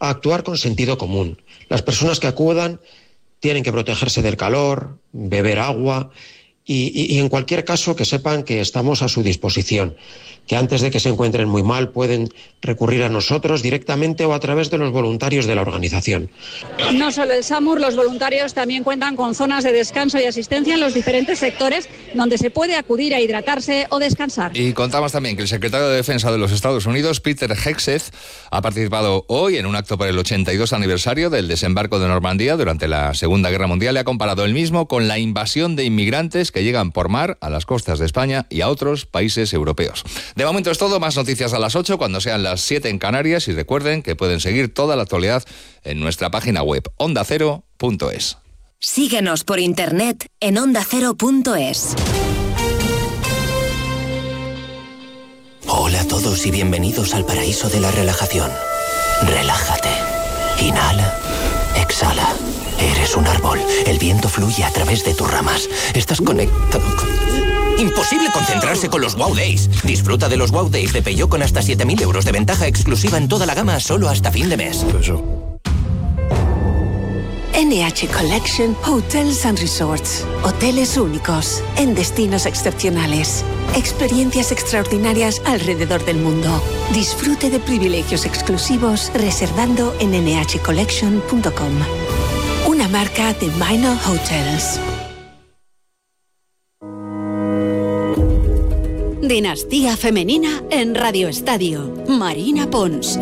a actuar con sentido común. Las personas que acudan tienen que protegerse del calor, beber agua y en cualquier caso que sepan que estamos a su disposición, que antes de que se encuentren muy mal pueden recurrir a nosotros directamente o a través de los voluntarios de la organización. No solo el SAMUR, los voluntarios también cuentan con zonas de descanso y asistencia en los diferentes sectores donde se puede acudir a hidratarse o descansar. Y contamos también que el secretario de Defensa de los Estados Unidos, Peter Hegseth, ha participado hoy en un acto por el 82 aniversario del desembarco de Normandía durante la Segunda Guerra Mundial y ha comparado el mismo con la invasión de inmigrantes que llegan por mar a las costas de España y a otros países europeos. De momento es todo, más noticias a las 8 cuando sean las 7 en Canarias y recuerden que pueden seguir toda la actualidad en nuestra página web ondacero.es. Síguenos por internet en ondacero.es. Hola a todos y bienvenidos al paraíso de la relajación. Relájate. Inhala. Exhala. Eres un árbol. El viento fluye a través de tus ramas. Estás conectado con... Imposible concentrarse con los Wow Days. Disfruta de los Wow Days de Peugeot con hasta 7.000 euros de ventaja exclusiva en toda la gama solo hasta fin de mes. NH Collection Hotels and Resorts. Hoteles únicos, en destinos excepcionales. Experiencias extraordinarias alrededor del mundo. Disfrute de privilegios exclusivos reservando en nhcollection.com. Una marca de Minor Hotels. Dinastía Femenina en Radio Estadio. Marina Pons.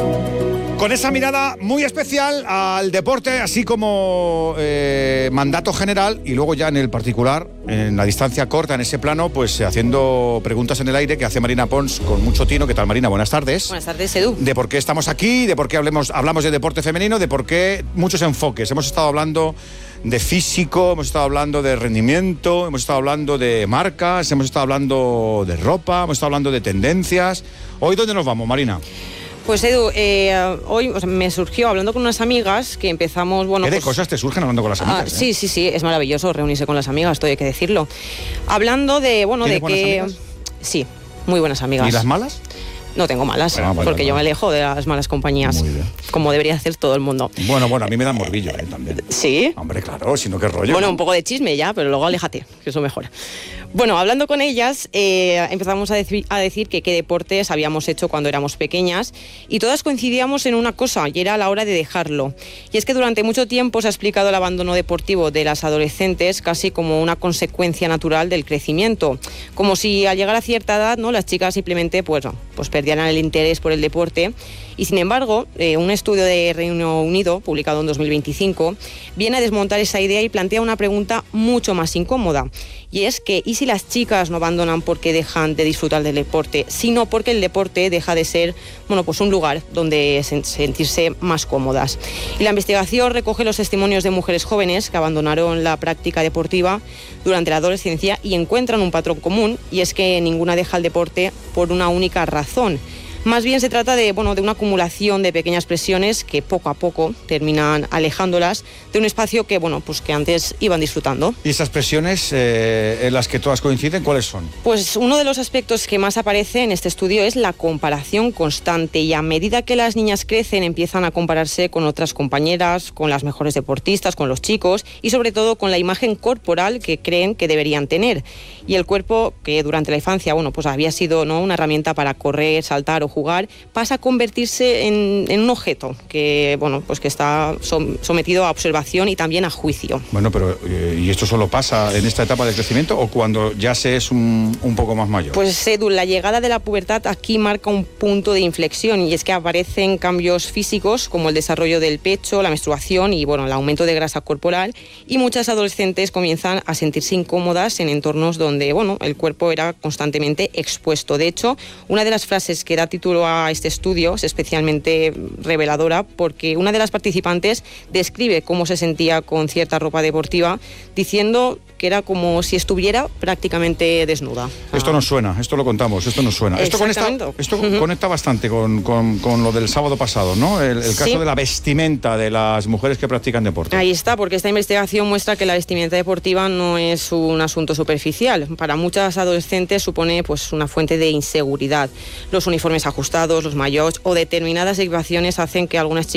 Con esa mirada muy especial al deporte, así como mandato general, y luego ya en el particular, en la distancia corta, en ese plano, pues haciendo preguntas en el aire que hace Marina Pons con mucho tino. ¿Qué tal, Marina? Buenas tardes. Buenas tardes, Edu. De por qué estamos aquí, de por qué hablamos de deporte femenino, de por qué muchos enfoques. Hemos estado hablando de físico, hemos estado hablando de rendimiento, hemos estado hablando de marcas, hemos estado hablando de ropa, hemos estado hablando de tendencias. ¿Hoy dónde nos vamos, Marina? Pues Edu, hoy me surgió hablando con unas amigas que empezamos... ¿Qué de cosas te surgen hablando con las amigas? Sí, es maravilloso reunirse con las amigas, esto hay que decirlo. Hablando de, de que... Amigas? Sí, muy buenas amigas. ¿Y las malas? No tengo malas, porque yo me alejo de las malas compañías, como debería hacer todo el mundo. Bueno, a mí me da morbillo también. ¿Sí? Hombre, claro, si no, qué rollo. Bueno, un poco de chisme ya, pero luego aléjate, que eso mejora. Bueno, hablando con ellas, empezamos a decir que qué deportes habíamos hecho cuando éramos pequeñas y todas coincidíamos en una cosa, y era la hora de dejarlo. Y es que durante mucho tiempo se ha explicado el abandono deportivo de las adolescentes casi como una consecuencia natural del crecimiento, como si al llegar a cierta edad, ¿no?, las chicas simplemente pues perdieran el interés por el deporte. Y sin embargo, un estudio de Reino Unido, publicado en 2025, viene a desmontar esa idea y plantea una pregunta mucho más incómoda. Y es que, ¿y si las chicas no abandonan porque dejan de disfrutar del deporte, sino porque el deporte deja de ser, un lugar donde sentirse más cómodas? Y la investigación recoge los testimonios de mujeres jóvenes que abandonaron la práctica deportiva durante la adolescencia y encuentran un patrón común, y es que ninguna deja el deporte por una única razón. Más bien se trata de una acumulación de pequeñas presiones que poco a poco terminan alejándolas de un espacio que antes iban disfrutando. ¿Y esas presiones en las que todas coinciden, cuáles son? Pues uno de los aspectos que más aparece en este estudio es la comparación constante, y a medida que las niñas crecen empiezan a compararse con otras compañeras, con las mejores deportistas, con los chicos y sobre todo con la imagen corporal que creen que deberían tener. Y el cuerpo, que durante la infancia había sido una herramienta para correr, saltar o jugar, pasa a convertirse en un objeto que que está sometido a observación y también a juicio. Bueno, pero ¿y esto solo pasa en esta etapa de crecimiento o cuando ya se es un poco más mayor? Pues Edu, la llegada de la pubertad aquí marca un punto de inflexión, y es que aparecen cambios físicos como el desarrollo del pecho, la menstruación y el aumento de grasa corporal, y muchas adolescentes comienzan a sentirse incómodas en entornos donde el cuerpo era constantemente expuesto. De hecho, una de las frases que da título a este estudio es especialmente reveladora, porque una de las participantes describe cómo se sentía con cierta ropa deportiva, diciendo que era como si estuviera prácticamente desnuda. Esto nos suena, esto lo contamos, esto nos suena. Esto conecta bastante con lo del sábado pasado, ¿no? El caso de la vestimenta de las mujeres que practican deporte. Ahí está, porque esta investigación muestra que la vestimenta deportiva no es un asunto superficial. Para muchas adolescentes supone una fuente de inseguridad. Los uniformes ajustados, los maillots o determinadas equipaciones hacen que algunas chicas